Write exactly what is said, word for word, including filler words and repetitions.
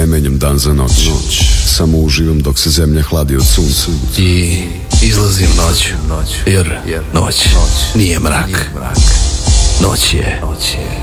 ne menjam dan za noć. Samo uživam dok se zemlja hladi od sunca. I izlazim noću, jer noć nije mrak. Noć je